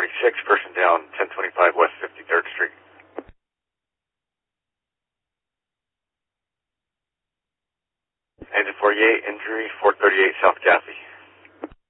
46, person down 1025 West 53rd Street. Engine 48, injury 438 South Gaffey.